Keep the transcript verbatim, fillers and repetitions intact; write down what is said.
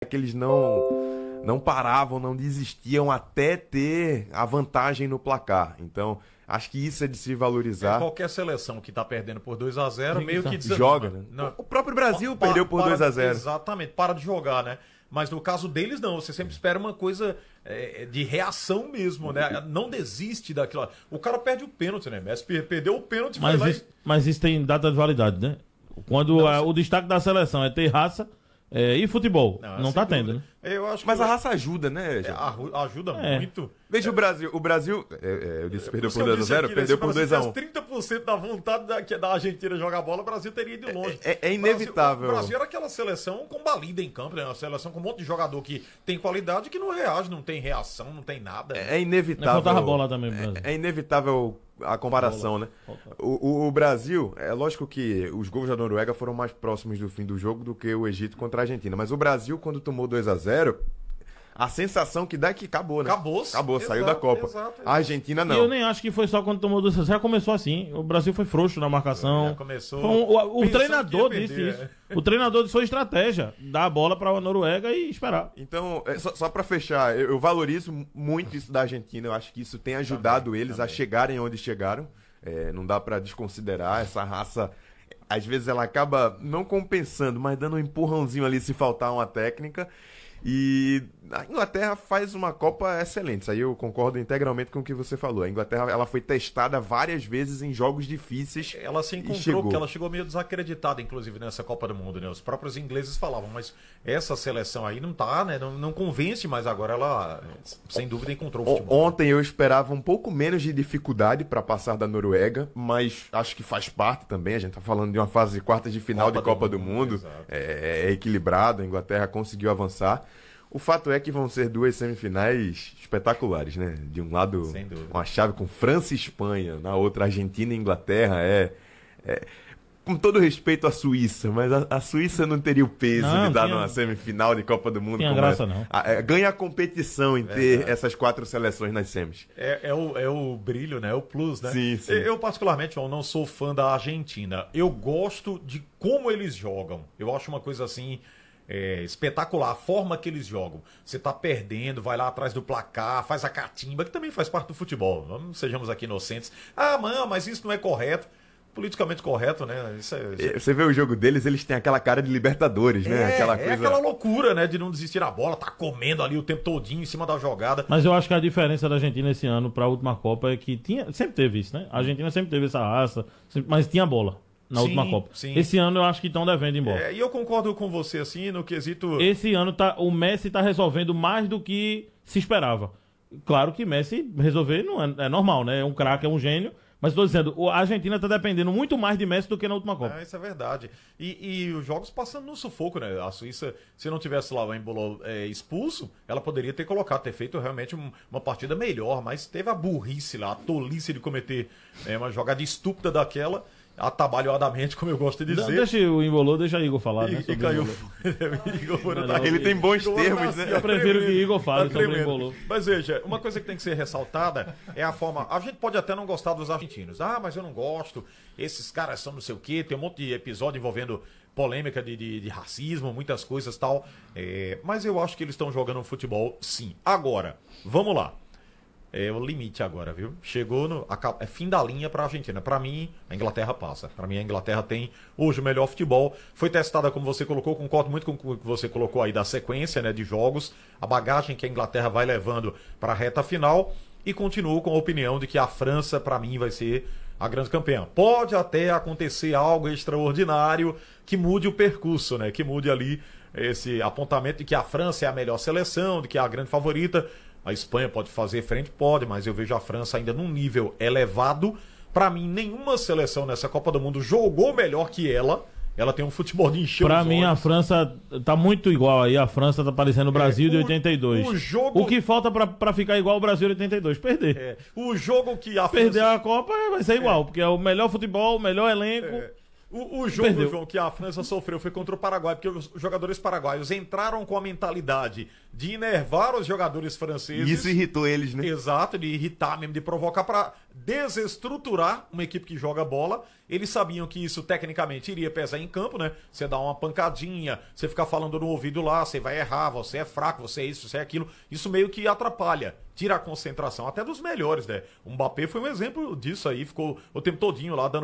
que eles não, não paravam, não desistiam até ter a vantagem no placar. Então, acho que isso é de se valorizar. É, qualquer seleção que tá perdendo por dois a zero, meio que desanima. Joga, né? Não. O próprio Brasil Pa- perdeu por para- dois a zero. Exatamente, para de jogar, né? Mas no caso deles, não. Você sempre espera uma coisa é, de reação mesmo, né? Não desiste daquilo. O cara perde o pênalti, né? Messi per- perdeu o pênalti. Mas foi lá isso, mas isso tem data de validade, né? Quando a- o destaque da seleção é ter raça é, e futebol. Não, sem tá dúvida. tendo, né? Eu acho Mas que a raça ajuda, né, é, Jorge? arru- ajuda É. muito. Veja o Brasil. O Brasil, é, é, eu disse perdeu Isso por que eu dois a disse zero, aqui, né? perdeu Se por o dois Brasil a um. tivesse trinta por cento da vontade da, que- da Argentina jogar bola, o Brasil teria ido longe. É- é O inevitável. Brasil, o Brasil era aquela seleção combalida em campo, né? Uma seleção com um monte de jogador que tem qualidade e que não reage, não tem reação, não tem nada. É Não inevitável. faltava bola também pro Brasil. É, é inevitável a comparação, né? O, o- o Brasil, é lógico que os gols da Noruega foram mais próximos do fim do jogo do que o Egito contra a Argentina. Mas o Brasil, quando tomou dois a zero, a sensação que dá é que acabou, né? Acabou-se. Acabou, saiu Exato, da Copa. exato, exato. A Argentina E não. eu nem acho que foi só quando tomou dois a zero. Já começou assim. O Brasil foi frouxo na marcação. Já começou Foi um- o, o pensando treinador que ia disse perder, isso. é. O treinador disse foi estratégia. Dar a bola pra Noruega e esperar. Então, é, só, só para fechar, eu, eu valorizo muito isso da Argentina. Eu acho que isso tem ajudado Também, eles também. a chegarem onde chegaram. É, não dá para desconsiderar essa raça. Às vezes ela acaba não compensando, mas dando um empurrãozinho ali se faltar uma técnica. E a Inglaterra faz uma Copa excelente. Isso aí eu concordo integralmente com o que você falou. A Inglaterra ela foi testada várias vezes em jogos difíceis. Ela se e encontrou, chegou. porque ela chegou meio desacreditada, inclusive, nessa Copa do Mundo, né? Os próprios ingleses falavam, mas essa seleção aí não tá, né? Não, não convence, mas agora ela, sem dúvida, encontrou o O- futebol. Ontem eu esperava um pouco menos de dificuldade para passar da Noruega, mas acho que faz parte também. A gente tá falando de uma fase de quartas de final Copa de do Copa do, Mundo, Mundo. exato. É, é equilibrado, a Inglaterra conseguiu avançar. O fato é que vão ser duas semifinais espetaculares, né? De um lado, Sem dúvida. uma chave com França e Espanha, na outra Argentina e Inglaterra. É, é- com todo respeito à Suíça, mas a, a Suíça não teria o peso Não, de dar tinha- numa semifinal de Copa do Mundo. tinha como graça, é. não. A- é, ganha a competição em ter essas quatro seleções nas semis. É, é o, é o brilho, né? É o plus, né? Sim, sim. Eu, particularmente, João, não sou fã da Argentina. Eu gosto de como eles jogam. Eu acho uma coisa assim. É, espetacular, a forma que eles jogam. Você tá perdendo, vai lá atrás do placar, faz a catimba, que também faz parte do futebol. Não sejamos aqui inocentes. Ah, mano, mas isso não é correto. Politicamente correto, né? Isso é, isso é- E você vê o jogo deles, eles têm aquela cara de Libertadores, né? É, Aquela é coisa. aquela loucura, né? De não desistir da bola, tá comendo ali o tempo todinho em cima da jogada. Mas eu acho que a diferença da Argentina esse ano pra última Copa é que tinha, sempre teve isso, né? A Argentina sempre teve essa raça, sempre- mas tinha bola na Sim, última Copa. sim. Esse ano eu acho que estão devendo ir embora. É, e eu concordo com você, assim, no quesito. Esse ano tá, o Messi tá resolvendo mais do que se esperava. Claro que Messi resolver não é, é normal, né? É um craque, é um gênio. Mas estou dizendo, o- a Argentina tá dependendo muito mais de Messi do que na última Copa. É, isso é verdade. E, e os jogos passando no sufoco, né? A Suíça, se não tivesse lá o Embolo é, expulso, ela poderia ter colocado, ter feito realmente um- uma partida melhor, mas teve a burrice lá, a tolice de cometer é, uma jogada estúpida daquela, atabalhoadamente, como eu gosto de Não, dizer. deixa o Embolou, deixa Igor falar, E, né? e sobre o caiu. Embolou. Igor foi no Não, tapa. Ele tem bons Igor termos, nascia né? Eu prefiro que Igor fale Tá sobre o tremendo. Embolou. Mas veja, uma coisa que tem que ser ressaltada é a forma. A gente pode até não gostar dos argentinos. Ah, mas eu não gosto. Esses caras são não sei o quê. Tem um monte de episódio envolvendo polêmica de, de, de racismo, muitas coisas e tal. É, mas eu acho que eles estão jogando um futebol, sim. Agora, vamos lá. É o limite agora, viu? Chegou no aca- é fim da linha para a Argentina. Para mim, a Inglaterra passa. Para mim, a Inglaterra tem hoje o melhor futebol. Foi testada, como você colocou, concordo muito com o que você colocou aí da sequência, né, de jogos, a bagagem que a Inglaterra vai levando para a reta final, e continuo com a opinião de que a França, para mim, vai ser a grande campeã. Pode até acontecer algo extraordinário que mude o percurso, né? Que mude ali esse apontamento de que a França é a melhor seleção, de que é a grande favorita. A Espanha pode fazer frente? Pode, mas eu vejo a França ainda num nível elevado. Para mim, nenhuma seleção nessa Copa do Mundo jogou melhor que ela. Ela tem um futebol de encher Pra os mim, a olhos. França tá muito igual aí. A França tá parecendo o Brasil É, de o- oitenta e dois. o jogo- O que falta pra, pra ficar igual o Brasil de oitenta e dois? Perder. É, o jogo que a Perder França... a Copa vai ser igual, porque é o melhor futebol, o melhor elenco. É. O, o jogo, Perdeu. João, que a França sofreu foi contra o Paraguai, porque os jogadores paraguaios entraram com a mentalidade de enervar os jogadores franceses. E isso irritou eles, né? Exato, de irritar mesmo, de provocar para desestruturar uma equipe que joga bola. Eles sabiam que isso tecnicamente iria pesar em campo, né? Você dá uma pancadinha, você ficar falando no ouvido lá, você vai errar, você é fraco, você é isso, você é aquilo. Isso meio que atrapalha, tira a concentração até dos melhores, né? O Mbappé foi um exemplo disso aí, ficou o tempo todinho lá dando